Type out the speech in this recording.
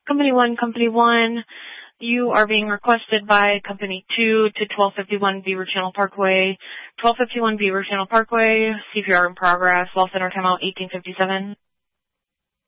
Company 1, you are being requested by Company 2 to 1251 Beaver Channel Parkway. 1251 Beaver Channel Parkway, CPR in progress, Wall Center timeout 1857.